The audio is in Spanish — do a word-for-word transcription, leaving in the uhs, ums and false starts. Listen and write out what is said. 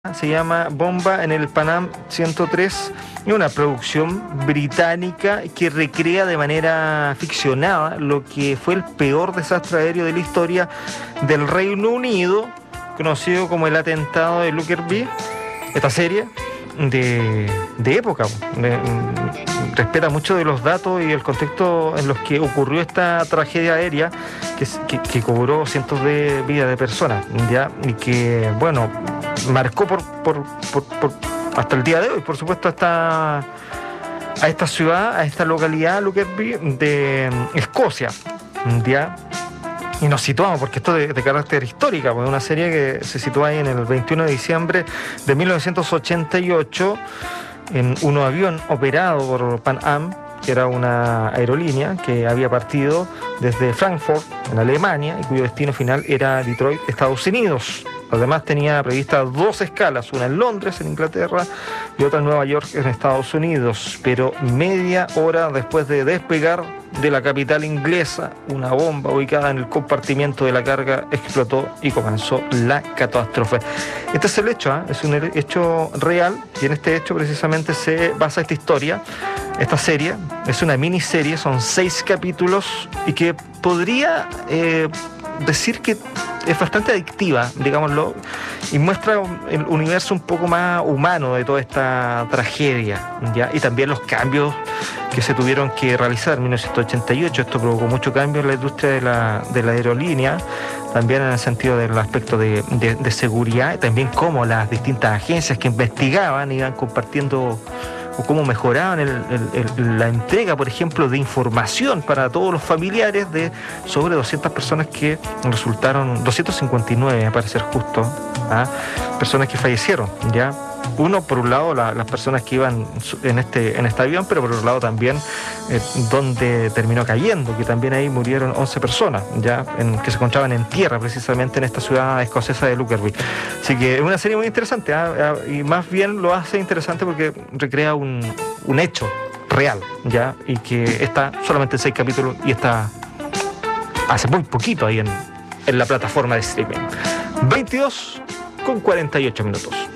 Se llama Bomba en el Panam ciento tres, y una producción británica que recrea de manera ficcionada lo que fue el peor desastre aéreo de la historia del Reino Unido, conocido como el atentado de Lockerbie. Esta serie de, de época de, respeta mucho de los datos y el contexto en los que ocurrió esta tragedia aérea que, que, que cobró cientos de vidas de personas, ¿ya? Y que, bueno, marcó por, por, por, por hasta el día de hoy, por supuesto, hasta a esta ciudad, a esta localidad, Lockerbie, de Escocia, ¿ya? Y nos situamos, porque esto es de, de carácter histórico, pues una serie que se sitúa ahí en el veintiuno de diciembre de mil novecientos ochenta y ocho, en un avión operado por Pan Am, que era una aerolínea que había partido desde Frankfurt, en Alemania, y cuyo destino final era Detroit, Estados Unidos. Además tenía previstas dos escalas, una en Londres, en Inglaterra, y otra en Nueva York, en Estados Unidos. Pero media hora después de despegar de la capital inglesa, una bomba ubicada en el compartimiento de la carga explotó y comenzó la catástrofe. Este es el hecho, ¿eh? Es un hecho real, y en este hecho precisamente se basa esta historia. Esta serie es una miniserie, son seis capítulos, y que podría eh, decir que es bastante adictiva, digámoslo, y muestra el universo un poco más humano de toda esta tragedia, ¿ya? Y también los cambios que se tuvieron que realizar en mil novecientos ochenta y ocho. Esto provocó mucho cambio en la industria de la, de la aerolínea, también en el sentido del aspecto de, de, de seguridad, también cómo las distintas agencias que investigaban iban compartiendo o cómo mejoraban el, el, el, la entrega, por ejemplo, de información para todos los familiares de sobre doscientas personas que resultaron, doscientos cincuenta y nueve, a parecer justo, ¿ah? Personas que fallecieron, ¿ya? Uno, por un lado, la, las personas que iban en este, en este avión, pero por otro lado también eh, donde terminó cayendo, que también ahí murieron once personas, ya en, que se encontraban en tierra, precisamente en esta ciudad escocesa de Lockerbie. Así que es una serie muy interesante, ¿eh? Y más bien lo hace interesante porque recrea un, un hecho real, ya, y que está solamente en seis capítulos y está hace muy poquito ahí en, en la plataforma de streaming. veintidós con cuarenta y ocho minutos.